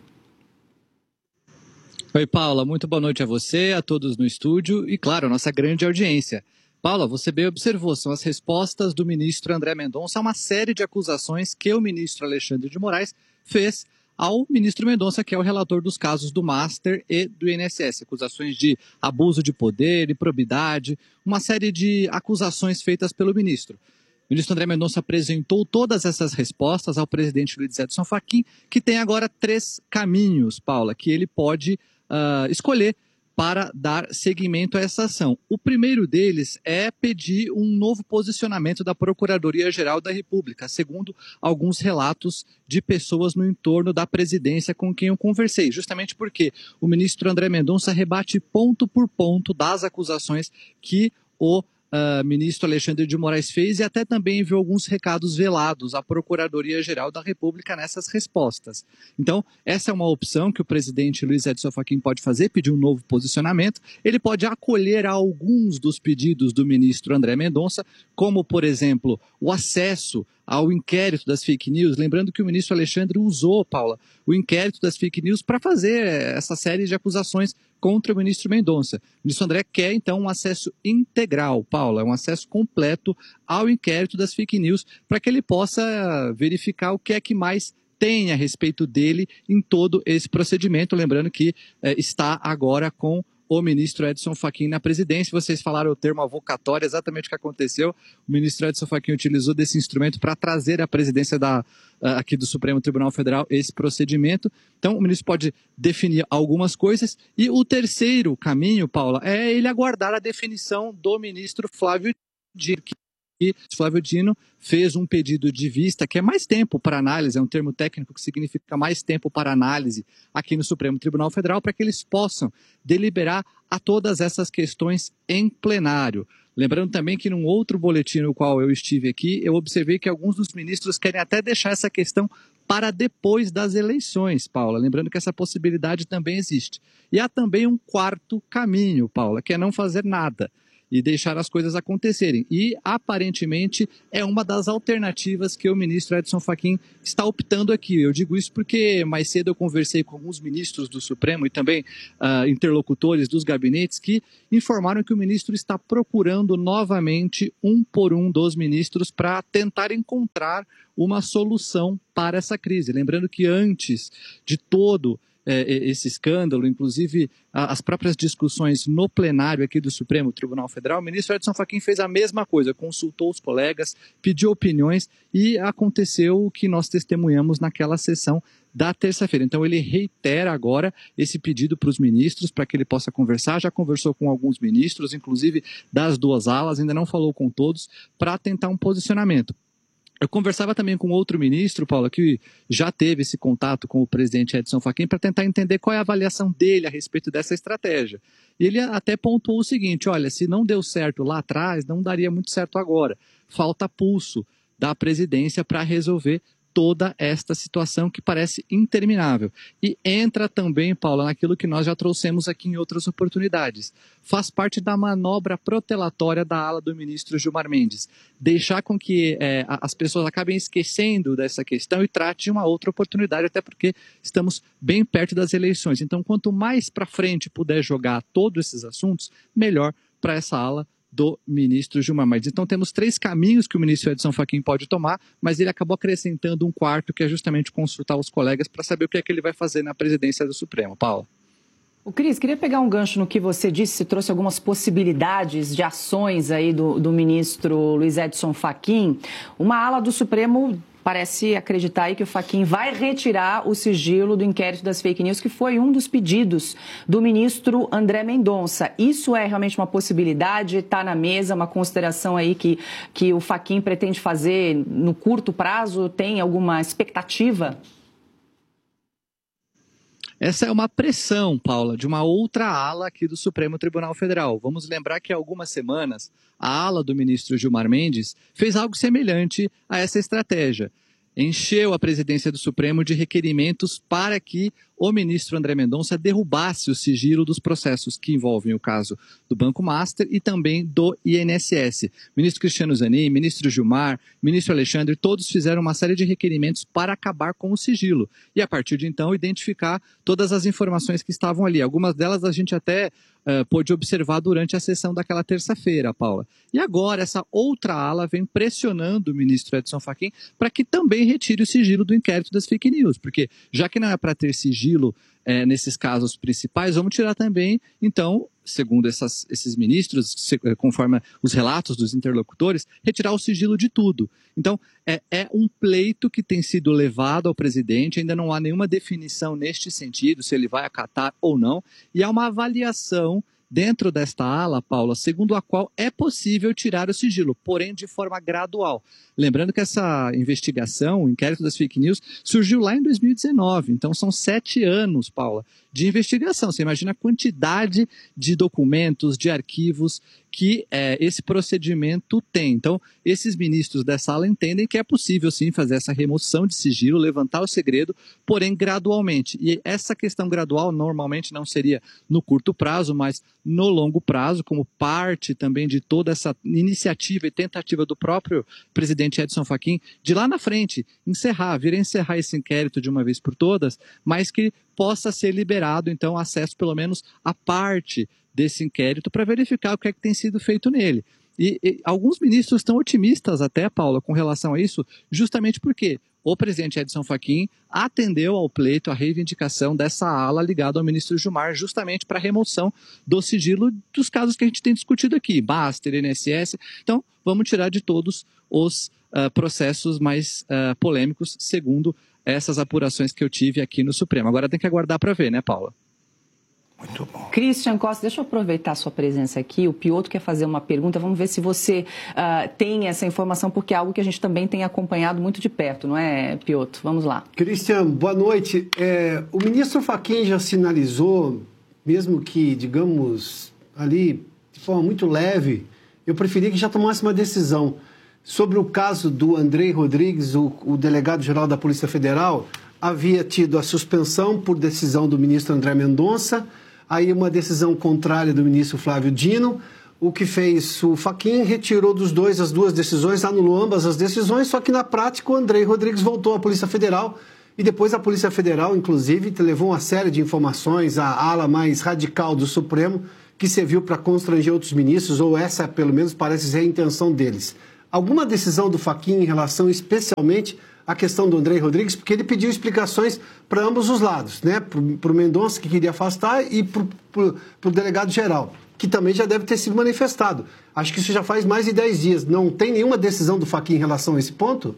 Oi, Paula. Muito boa noite a você, a todos no estúdio e, claro, a nossa grande audiência. Paula, você bem observou, são as respostas do ministro André Mendonça a uma série de acusações que o ministro Alexandre de Moraes fez ao ministro Mendonça, que é o relator dos casos do Master e do I N S S. Acusações de abuso de poder, improbidade, uma série de acusações feitas pelo ministro. O ministro André Mendonça apresentou todas essas respostas ao presidente Luiz Edson Fachin, que tem agora três caminhos, Paula, que ele pode uh, escolher para dar seguimento a essa ação. O primeiro deles é pedir um novo posicionamento da Procuradoria-Geral da República, segundo alguns relatos de pessoas no entorno da presidência com quem eu conversei, justamente porque o ministro André Mendonça rebate ponto por ponto das acusações que o Uh, ministro Alexandre de Moraes fez e até também enviou alguns recados velados à Procuradoria-Geral da República nessas respostas. Então, essa é uma opção que o presidente Luiz Edson Fachin pode fazer, pedir um novo posicionamento. Ele pode acolher alguns dos pedidos do ministro André Mendonça, como, por exemplo, o acesso ao inquérito das fake news, lembrando que o ministro Alexandre usou, Paula, o inquérito das fake news para fazer essa série de acusações contra o ministro Mendonça. O ministro André quer, então, um acesso integral, Paula, um acesso completo ao inquérito das fake news, para que ele possa verificar o que é que mais tem a respeito dele em todo esse procedimento, lembrando que eh, está agora com o ministro Edson Fachin na presidência. Vocês falaram o termo avocatória, exatamente o que aconteceu. O ministro Edson Fachin utilizou desse instrumento para trazer à presidência da, aqui do Supremo Tribunal Federal esse procedimento. Então, o ministro pode definir algumas coisas. E o terceiro caminho, Paula, é ele aguardar a definição do ministro Flávio Dino, que E Flávio Dino fez um pedido de vista, que é mais tempo para análise, é um termo técnico que significa mais tempo para análise aqui no Supremo Tribunal Federal, para que eles possam deliberar a todas essas questões em plenário. Lembrando também que num outro boletim no qual eu estive aqui, eu observei que alguns dos ministros querem até deixar essa questão para depois das eleições, Paula. Lembrando que essa possibilidade também existe. E há também um quarto caminho, Paula, que é não fazer nada e deixar as coisas acontecerem. E, aparentemente, é uma das alternativas que o ministro Edson Fachin está optando aqui. Eu digo isso porque mais cedo eu conversei com alguns ministros do Supremo e também uh, interlocutores dos gabinetes que informaram que o ministro está procurando novamente um por um dos ministros para tentar encontrar uma solução para essa crise. Lembrando que antes de todo esse escândalo, inclusive as próprias discussões no plenário aqui do Supremo Tribunal Federal, o ministro Edson Fachin fez a mesma coisa, consultou os colegas, pediu opiniões e aconteceu o que nós testemunhamos naquela sessão da terça-feira. Então ele reitera agora esse pedido para os ministros, para que ele possa conversar, já conversou com alguns ministros, inclusive das duas alas, ainda não falou com todos, para tentar um posicionamento. Eu conversava também com outro ministro, Paula, que já teve esse contato com o presidente Edson Fachin para tentar entender qual é a avaliação dele a respeito dessa estratégia. E ele até pontuou o seguinte, olha, se não deu certo lá atrás, não daria muito certo agora. Falta pulso da presidência para resolver toda esta situação que parece interminável. E entra também, Paula, naquilo que nós já trouxemos aqui em outras oportunidades. Faz parte da manobra protelatória da ala do ministro Gilmar Mendes. Deixar com que é, as pessoas acabem esquecendo dessa questão e trate de uma outra oportunidade, até porque estamos bem perto das eleições. Então, quanto mais para frente puder jogar todos esses assuntos, melhor para essa ala do ministro Gilmar Mendes. Então temos três caminhos que o ministro Edson Fachin pode tomar, mas ele acabou acrescentando um quarto, que é justamente consultar os colegas para saber o que é que ele vai fazer na presidência do Supremo. Paula. O Cris, queria pegar um gancho no que você disse, você trouxe algumas possibilidades de ações aí do, do ministro Luiz Edson Fachin. Uma ala do Supremo parece acreditar aí que o Fachin vai retirar o sigilo do inquérito das fake news, que foi um dos pedidos do ministro André Mendonça. Isso é realmente uma possibilidade? Está na mesa, uma consideração aí que, que o Fachin pretende fazer no curto prazo? Tem alguma expectativa? Essa é uma pressão, Paula, de uma outra ala aqui do Supremo Tribunal Federal. Vamos lembrar que há algumas semanas a ala do ministro Gilmar Mendes fez algo semelhante a essa estratégia. Encheu a presidência do Supremo de requerimentos para que o ministro André Mendonça derrubasse o sigilo dos processos que envolvem o caso do Banco Master e também do I N S S. Ministro Cristiano Zanin, ministro Gilmar, ministro Alexandre, todos fizeram uma série de requerimentos para acabar com o sigilo. E a partir de então identificar todas as informações que estavam ali. Algumas delas a gente até uh, pôde observar durante a sessão daquela terça-feira, Paula. E agora essa outra ala vem pressionando o ministro Edson Fachin para que também retire o sigilo do inquérito das fake news. Porque já que não é para ter sigilo É, nesses casos principais, vamos tirar também, então, segundo essas, esses ministros, se, conforme os relatos dos interlocutores, retirar o sigilo de tudo. Então, é, é um pleito que tem sido levado ao presidente, ainda não há nenhuma definição neste sentido, se ele vai acatar ou não, e há uma avaliação dentro desta ala, Paula, segundo a qual é possível tirar o sigilo, porém de forma gradual. Lembrando que essa investigação, o inquérito das fake news, surgiu lá em dois mil e dezenove, então são sete anos, Paula, de investigação. Você imagina a quantidade de documentos, de arquivos que é, esse procedimento tem. Então, esses ministros dessa ala entendem que é possível, sim, fazer essa remoção de sigilo, levantar o segredo, porém gradualmente. E essa questão gradual normalmente não seria no curto prazo, mas no longo prazo, como parte também de toda essa iniciativa e tentativa do próprio presidente Edson Fachin, de lá na frente, encerrar, vir a encerrar esse inquérito de uma vez por todas, mas que possa ser liberado, então, acesso pelo menos a parte desse inquérito para verificar o que é que tem sido feito nele. E, e alguns ministros estão otimistas até, Paula, com relação a isso, justamente porque o presidente Edson Fachin atendeu ao pleito a reivindicação dessa ala ligada ao ministro Gilmar, justamente para a remoção do sigilo dos casos que a gente tem discutido aqui, Baster, I N S S. Então, vamos tirar de todos os uh, processos mais uh, polêmicos, segundo essas apurações que eu tive aqui no Supremo. Agora tem que aguardar para ver, né, Paula? Muito bom. Cristian Costa, deixa eu aproveitar a sua presença aqui. O Piotr quer fazer uma pergunta. Vamos ver se você uh, tem essa informação, porque é algo que a gente também tem acompanhado muito de perto, não é, Piotr? Vamos lá. Cristian, boa noite. É, o ministro Fachin já sinalizou, mesmo que, digamos, ali, de forma muito leve, eu preferia que já tomasse uma decisão sobre o caso do Andrei Rodrigues, o, o delegado-geral da Polícia Federal. Havia tido a suspensão por decisão do ministro André Mendonça, aí uma decisão contrária do ministro Flávio Dino, o que fez o Fachin retirou dos dois as duas decisões, anulou ambas as decisões, só que na prática o Andrei Rodrigues voltou à Polícia Federal e depois a Polícia Federal, inclusive, levou uma série de informações à ala mais radical do Supremo, que serviu para constranger outros ministros, ou essa, pelo menos, parece ser a intenção deles. Alguma decisão do Fachin em relação especialmente à questão do Andrei Rodrigues, porque ele pediu explicações para ambos os lados, né? Para o Mendonça, que queria afastar, e para o delegado-geral, que também já deve ter sido manifestado. Acho que isso já faz mais de dez dias. Não tem nenhuma decisão do Fachin em relação a esse ponto?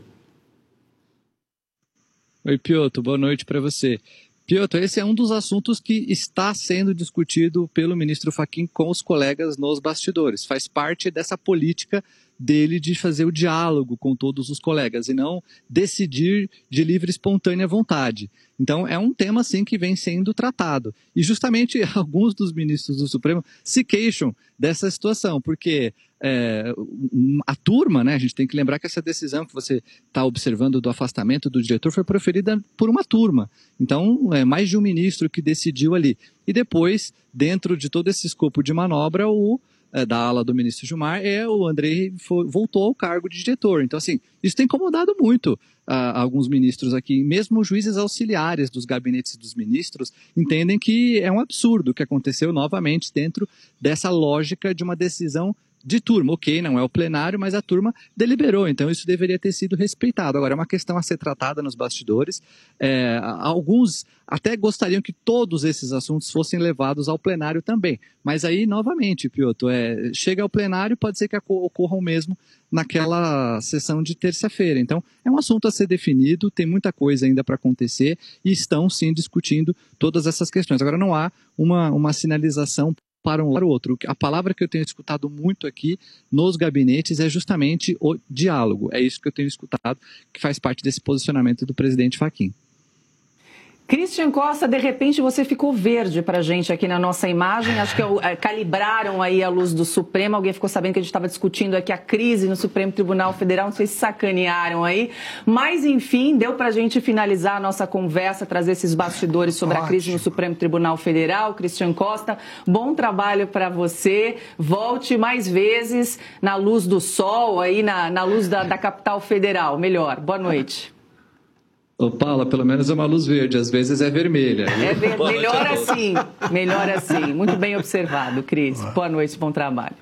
Oi, Piotr, boa noite para você. Piotr, esse é um dos assuntos que está sendo discutido pelo ministro Fachin com os colegas nos bastidores. Faz parte dessa política dele de fazer o diálogo com todos os colegas e não decidir de livre e espontânea vontade. Então, é um tema, sim, que vem sendo tratado. E, justamente, alguns dos ministros do Supremo se queixam dessa situação, porque é, a turma, né, a gente tem que lembrar que essa decisão que você está observando do afastamento do diretor foi proferida por uma turma. Então, é mais de um ministro que decidiu ali. E depois, dentro de todo esse escopo de manobra, o da ala do ministro Gilmar, é o Andrei foi, voltou ao cargo de diretor. Então, assim, isso tem incomodado muito uh, alguns ministros aqui. Mesmo juízes auxiliares dos gabinetes dos ministros entendem que é um absurdo o que aconteceu novamente dentro dessa lógica de uma decisão de turma. Ok, não é o plenário, mas a turma deliberou, então isso deveria ter sido respeitado. Agora, é uma questão a ser tratada nos bastidores. É, alguns até gostariam que todos esses assuntos fossem levados ao plenário também. Mas aí, novamente, Piotr, é, chega ao plenário, pode ser que ocorra o mesmo naquela sessão de terça-feira. Então, é um assunto a ser definido, tem muita coisa ainda para acontecer e estão, sim, discutindo todas essas questões. Agora, não há uma, uma sinalização para um para o outro. A palavra que eu tenho escutado muito aqui nos gabinetes é justamente o diálogo. É isso que eu tenho escutado, que faz parte desse posicionamento do presidente Fachin. Cristian Costa, de repente você ficou verde para a gente aqui na nossa imagem. Acho que é, calibraram aí a luz do Supremo. Alguém ficou sabendo que a gente estava discutindo aqui a crise no Supremo Tribunal Federal. Não sei se sacanearam aí. Mas, enfim, deu para a gente finalizar a nossa conversa, trazer esses bastidores sobre Ótimo. a crise no Supremo Tribunal Federal. Cristian Costa, bom trabalho para você. Volte mais vezes na luz do sol, aí na, na luz da, da capital federal. Melhor. Boa noite. Ô, Paula, pelo menos é uma luz verde, às vezes é vermelha. É ver... Melhor assim, melhor assim. Muito bem observado, Cris. Boa noite, bom trabalho.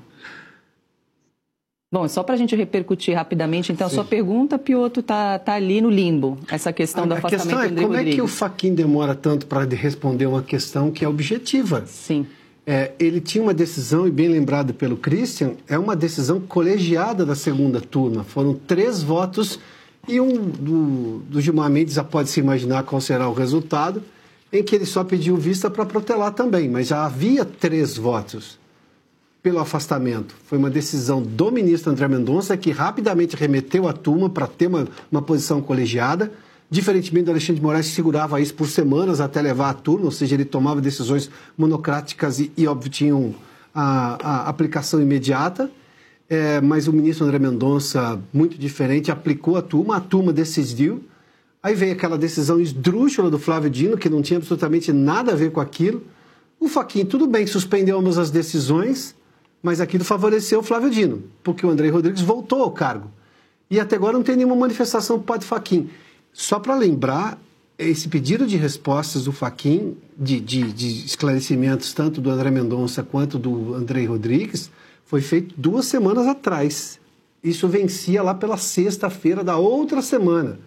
Bom, só para a gente repercutir rapidamente, então, Sim. a sua pergunta, Piotr, está tá ali no limbo, essa questão a, do afastamento do André Rodrigues. A questão é como é que o Fachin demora tanto para responder uma questão que é objetiva? Sim. É, ele tinha uma decisão, e bem lembrado pelo Cristian, é uma decisão colegiada da segunda turma. Foram três votos e um do, do Gilmar Mendes já pode se imaginar qual será o resultado, em que ele só pediu vista para protelar também, mas já havia três votos pelo afastamento. Foi uma decisão do ministro André Mendonça, que rapidamente remeteu a turma para ter uma, uma posição colegiada, diferentemente do Alexandre de Moraes, que segurava isso por semanas até levar a turma, ou seja, ele tomava decisões monocráticas e, e óbvio, tinham a, a aplicação imediata. É, mas o ministro André Mendonça, muito diferente, aplicou a turma, a turma decidiu. Aí veio aquela decisão esdrúxula do Flávio Dino, que não tinha absolutamente nada a ver com aquilo. O Fachin, tudo bem, suspendeu ambas as decisões, mas aquilo favoreceu o Flávio Dino, porque o Andrei Rodrigues voltou ao cargo. E até agora não tem nenhuma manifestação por parte do Fachin. Só para lembrar, esse pedido de respostas do Fachin, de, de, de esclarecimentos, tanto do André Mendonça quanto do Andrei Rodrigues, foi feito duas semanas atrás. Isso vencia lá pela sexta-feira da outra semana.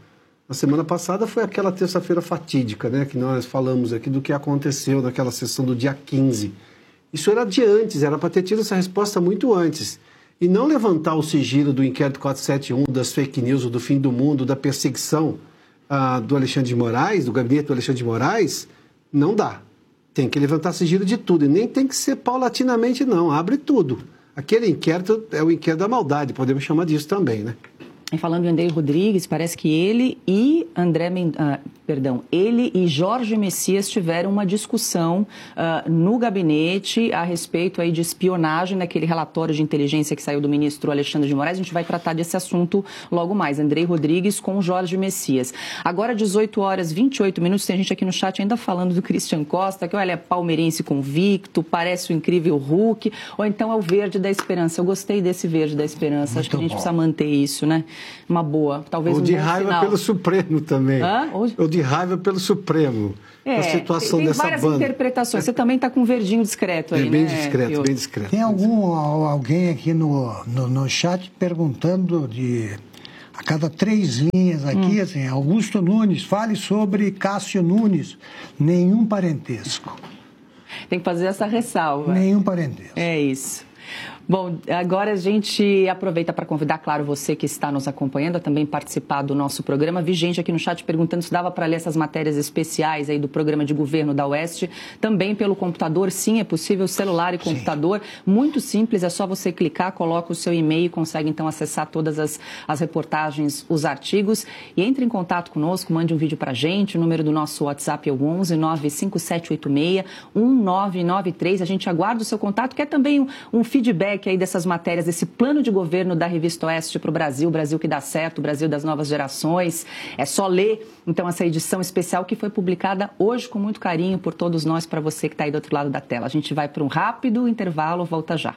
Na semana passada foi aquela terça-feira fatídica, né, que nós falamos aqui do que aconteceu naquela sessão do dia quinze. Isso era de antes, era para ter tido essa resposta muito antes. E não levantar o sigilo do inquérito quatrocentos e setenta e um, das fake news, do fim do mundo, da perseguição ah, do Alexandre de Moraes, do gabinete do Alexandre de Moraes, não dá. Tem que levantar sigilo de tudo. E nem tem que ser paulatinamente, não. Abre tudo. Aquele inquérito é o inquérito da maldade, podemos chamar disso também, né? E falando em Andrei Rodrigues, parece que ele e André, ah, perdão, ele e Jorge Messias tiveram uma discussão ah, no gabinete a respeito aí de espionagem naquele relatório de inteligência que saiu do ministro Alexandre de Moraes. A gente vai tratar desse assunto logo mais. Andrei Rodrigues com Jorge Messias. Agora, dezoito horas e vinte e oito minutos, tem gente aqui no chat ainda falando do Christian Costa, que olha, é palmeirense convicto, parece o incrível Hulk, ou então é o verde da esperança. Eu gostei desse verde da esperança. Muito Acho que a gente bom. precisa manter isso, né? Uma boa, talvez Ou um de bom raiva sinal. pelo Supremo também. Hã? Ou... Ou de raiva pelo Supremo. É, a situação tem dessa várias banda. interpretações. Você também está com um verdinho discreto aí, é bem né? discreto, Piotr? bem discreto. Tem algum, alguém aqui no, no, no chat perguntando de... A cada três linhas aqui, hum. assim, Augusto Nunes, fale sobre Cássio Nunes. Nenhum parentesco. Tem que fazer essa ressalva. Nenhum parentesco. É isso. Bom, agora a gente aproveita para convidar, claro, você que está nos acompanhando a também participar do nosso programa. Vi gente aqui no chat perguntando se dava para ler essas matérias especiais aí do programa de governo da Oeste, também pelo computador. Sim, é possível, celular e computador. Sim. Muito simples, é só você clicar, coloca o seu e-mail e consegue então acessar todas as, as reportagens, os artigos. E entre em contato conosco, mande um vídeo para a gente. O número do nosso WhatsApp é o onze nove cinco sete oito seis um nove nove três. A gente aguarda o seu contato, quer também um, um feedback aí dessas matérias, desse plano de governo da Revista Oeste para o Brasil, o Brasil que dá certo, o Brasil das novas gerações. É só ler, então, essa edição especial que foi publicada hoje com muito carinho por todos nós, para você que está aí do outro lado da tela. A gente vai para um rápido intervalo, volta já.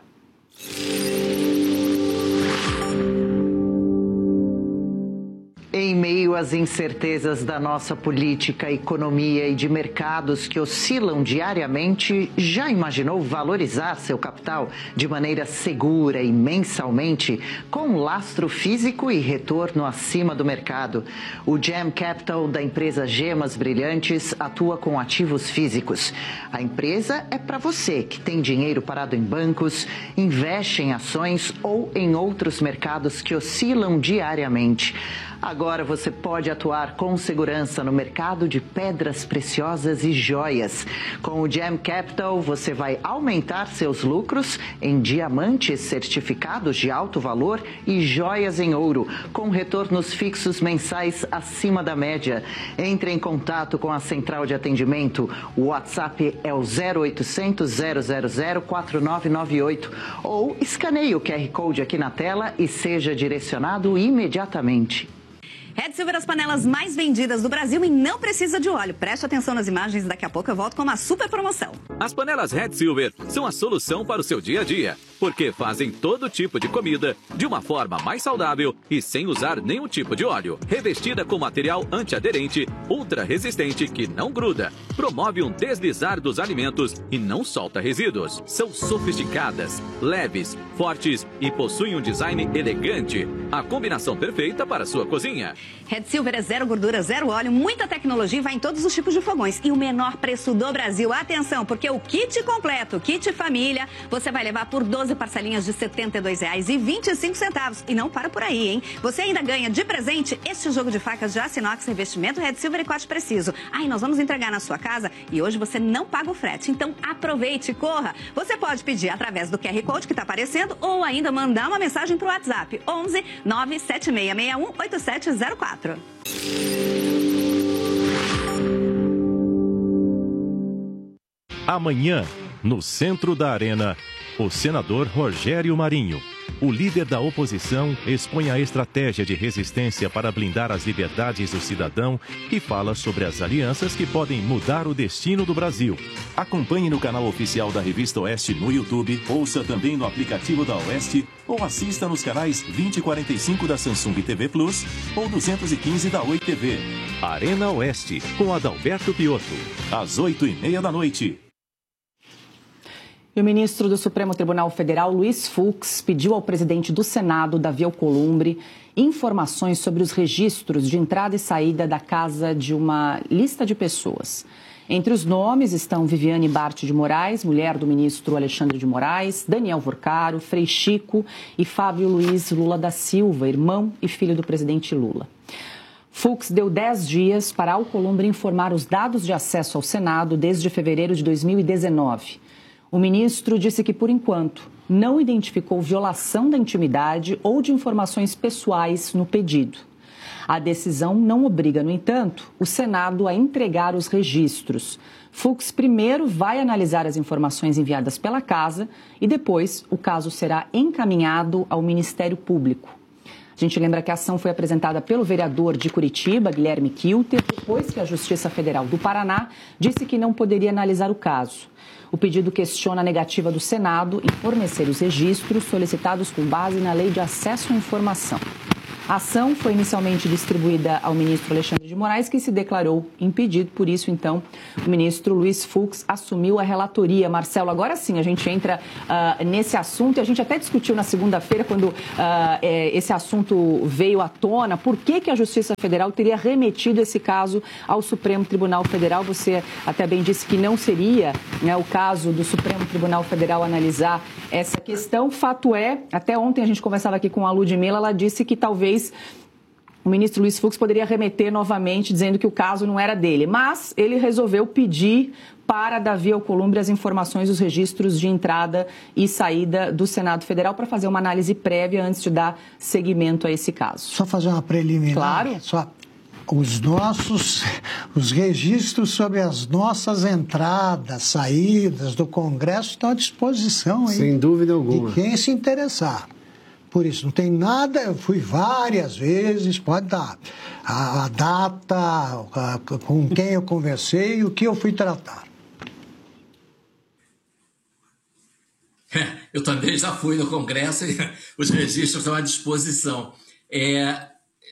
Em meio às incertezas da nossa política, economia e de mercados que oscilam diariamente, já imaginou valorizar seu capital de maneira segura e mensalmente, com lastro físico e retorno acima do mercado? O Gem Capital da empresa Gemas Brilhantes atua com ativos físicos. A empresa é para você que tem dinheiro parado em bancos, investe em ações ou em outros mercados que oscilam diariamente. Agora você pode atuar com segurança no mercado de pedras preciosas e joias. Com o Gem Capital, você vai aumentar seus lucros em diamantes certificados de alto valor e joias em ouro, com retornos fixos mensais acima da média. Entre em contato com a central de atendimento. O WhatsApp é o zero oitocentos, zero zero zero, quatro nove nove oito ou escaneie o Q R Code aqui na tela e seja direcionado imediatamente. Red Silver, as panelas mais vendidas do Brasil e não precisa de óleo. Preste atenção nas imagens, daqui a pouco eu volto com uma super promoção. As panelas Red Silver são a solução para o seu dia a dia, porque fazem todo tipo de comida de uma forma mais saudável e sem usar nenhum tipo de óleo. Revestida com material antiaderente, ultra resistente que não gruda, promove um deslizar dos alimentos e não solta resíduos. São sofisticadas, leves, fortes e possuem um design elegante. A combinação perfeita para a sua cozinha. Red Silver é zero gordura, zero óleo, muita tecnologia e vai em todos os tipos de fogões. E o menor preço do Brasil. Atenção, porque o kit completo, kit família, você vai levar por doze parcelinhas de setenta e dois reais e vinte e cinco centavos. E não para por aí, hein? Você ainda ganha de presente este jogo de facas de aço inox, revestimento Red Silver e corte preciso. Aí nós vamos entregar na sua casa e hoje você não paga o frete. Então aproveite e corra. Você pode pedir através do Q R Code que está aparecendo ou ainda mandar uma mensagem para o WhatsApp onze nove sete seis seis um oito sete zero quatro. Amanhã, no centro da arena, o senador Rogério Marinho, o líder da oposição, expõe a estratégia de resistência para blindar as liberdades do cidadão e fala sobre as alianças que podem mudar o destino do Brasil. Acompanhe no canal oficial da Revista Oeste no YouTube, ouça também no aplicativo da Oeste ou assista nos canais vinte e quarenta e cinco da Samsung T V Plus ou duzentos e quinze da Oi T V. Arena Oeste, com Adalberto Piotr, às oito e meia da noite. E o ministro do Supremo Tribunal Federal, Luiz Fux, pediu ao presidente do Senado, Davi Alcolumbre, informações sobre os registros de entrada e saída da casa de uma lista de pessoas. Entre os nomes estão Viviane Bart de Moraes, mulher do ministro Alexandre de Moraes, Daniel Vorcaro, Frei Chico e Fábio Luiz Lula da Silva, irmão e filho do presidente Lula. Fux deu dez dias para Alcolumbre informar os dados de acesso ao Senado desde fevereiro de dois mil e dezenove. O ministro disse que, por enquanto, não identificou violação da intimidade ou de informações pessoais no pedido. A decisão não obriga, no entanto, o Senado a entregar os registros. Fux primeiro vai analisar as informações enviadas pela Casa e depois o caso será encaminhado ao Ministério Público. A gente lembra que a ação foi apresentada pelo vereador de Curitiba, Guilherme Kilter, depois que a Justiça Federal do Paraná disse que não poderia analisar o caso. O pedido questiona a negativa do Senado em fornecer os registros solicitados com base na Lei de Acesso à Informação. A ação foi inicialmente distribuída ao ministro Alexandre de Moraes, que se declarou impedido. Por isso, então, o ministro Luiz Fux assumiu a relatoria. Marcelo, agora sim, a gente entra uh, nesse assunto. E a gente até discutiu na segunda-feira, quando uh, é, esse assunto veio à tona, por que, que a Justiça Federal teria remetido esse caso ao Supremo Tribunal Federal. Você até bem disse que não seria, né, o caso do Supremo Tribunal Federal analisar essa questão. Fato é, até ontem a gente conversava aqui com a Ludmila, ela disse que talvez o ministro Luiz Fux poderia remeter novamente, dizendo que o caso não era dele. Mas ele resolveu pedir para Davi Alcolumbre as informações dos registros de entrada e saída do Senado Federal para fazer uma análise prévia antes de dar seguimento a esse caso. Só fazer uma preliminar. Claro. Só os nossos, os registros sobre as nossas entradas, saídas do Congresso estão à disposição, hein? Sem dúvida alguma. De quem se interessar. Por isso, não tem nada, eu fui várias vezes, pode dar a, a data, a, com quem eu conversei e o que eu fui tratar. Eu também já fui no Congresso e os registros estão à disposição. É, é,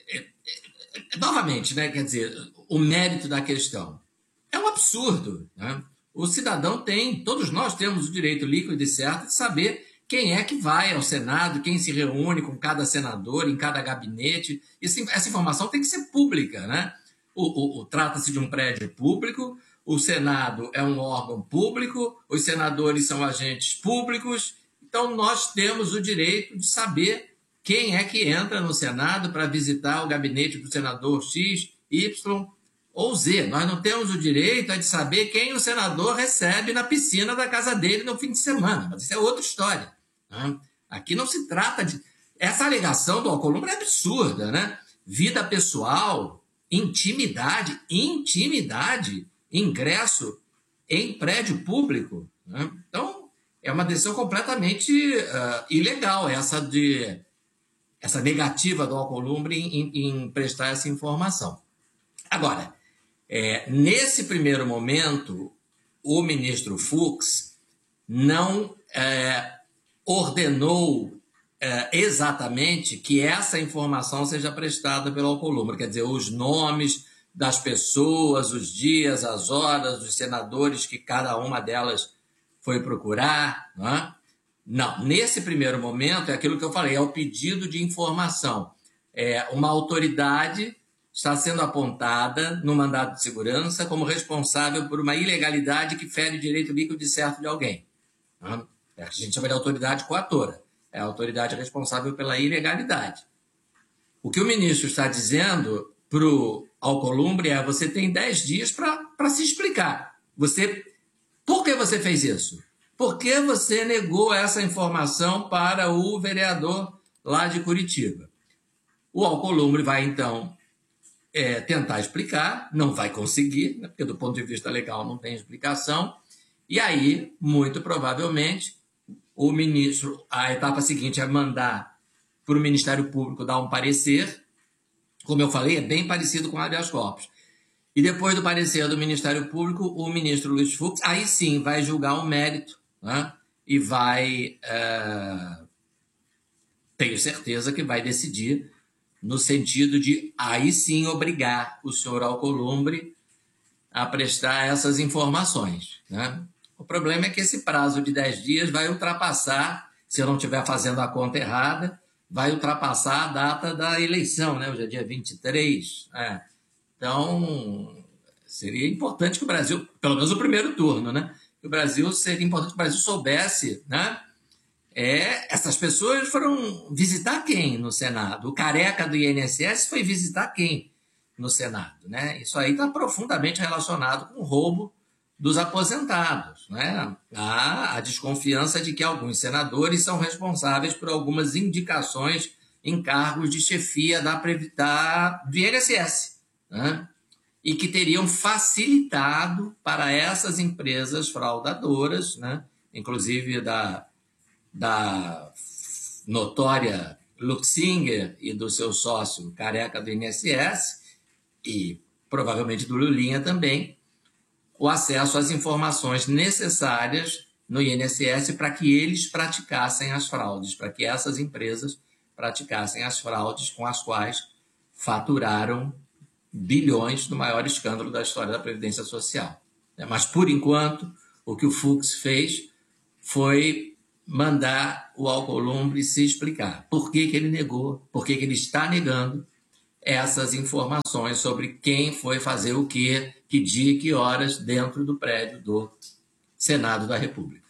é, novamente, né, quer dizer, o mérito da questão é um absurdo, né? O cidadão tem, todos nós temos o direito líquido e certo de saber quem é que vai ao Senado, quem se reúne com cada senador, em cada gabinete. Isso, essa informação tem que ser pública, né? O, o, o, trata-se de um prédio público, o Senado é um órgão público, os senadores são agentes públicos, então nós temos o direito de saber quem é que entra no Senado para visitar o gabinete do senador X, Y ou Z. Nós não temos o direito de saber quem o senador recebe na piscina da casa dele no fim de semana, mas isso é outra história. Aqui não se trata de... Essa alegação do Alcolumbre é absurda, né? Vida pessoal, intimidade, intimidade, ingresso em prédio público, né? Então, é uma decisão completamente uh, ilegal, essa, de, essa negativa do Alcolumbre em, em prestar essa informação. Agora, é, nesse primeiro momento, o ministro Fux não... É, ordenou é, exatamente que essa informação seja prestada pelo Alcolumbre, quer dizer, os nomes das pessoas, os dias, as horas, dos senadores que cada uma delas foi procurar. Não é? Não, nesse primeiro momento é aquilo que eu falei, é o pedido de informação. É, uma autoridade está sendo apontada no mandado de segurança como responsável por uma ilegalidade que fere direito líquido e certo de alguém. Não é? A gente chama de autoridade coatora. É a autoridade responsável pela ilegalidade. O que o ministro está dizendo para o Alcolumbre é: você tem dez dias para se explicar. Você, por que você fez isso? Por que você negou essa informação para o vereador lá de Curitiba? O Alcolumbre vai, então, é, tentar explicar, não vai conseguir, né, porque do ponto de vista legal não tem explicação, e aí, muito provavelmente, o ministro, a etapa seguinte é mandar para o Ministério Público dar um parecer. Como eu falei, é bem parecido com o habeas corpus. E depois do parecer do Ministério Público, o ministro Luiz Fux, aí sim, vai julgar o mérito, né? E vai, é... tenho certeza que vai decidir no sentido de, aí sim, obrigar o senhor Alcolumbre a prestar essas informações, né? O problema é que esse prazo de dez dias vai ultrapassar, se eu não estiver fazendo a conta errada, vai ultrapassar a data da eleição, né? Hoje é dia vinte e três. É. Então, seria importante que o Brasil, pelo menos o primeiro turno, né? Que o Brasil, seria importante que o Brasil soubesse, né? É, essas pessoas foram visitar quem no Senado? O careca do I N S S foi visitar quem no Senado, né? Isso aí está profundamente relacionado com o roubo dos aposentados, né? Há a desconfiança de que alguns senadores são responsáveis por algumas indicações em cargos de chefia da, da, do I N S S, né? E que teriam facilitado para essas empresas fraudadoras, né? Inclusive da, da notória Luxinger e do seu sócio careca do I N S S, e provavelmente do Lulinha também, o acesso às informações necessárias no I N S S para que eles praticassem as fraudes, para que essas empresas praticassem as fraudes com as quais faturaram bilhões no maior escândalo da história da Previdência Social. Mas, por enquanto, o que o Fux fez foi mandar o Alcolumbre se explicar. Por que que ele negou, por que que ele está negando essas informações sobre quem foi fazer o quê, que dia e que horas dentro do prédio do Senado da República.